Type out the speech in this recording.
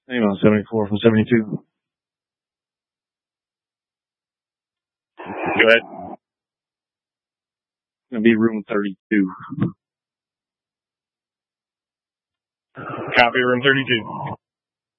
Name on 74 from 72. Go ahead. It's going to be room 32. Copy room 32.